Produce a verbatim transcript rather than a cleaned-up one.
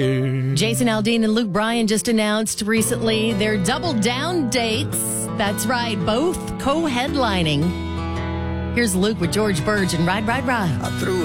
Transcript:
Jason Aldean and Luke Bryan just announced recently their double down dates. That's right, both co-headlining. Here's Luke with George Burge and Ride, Ride, Ride. I threw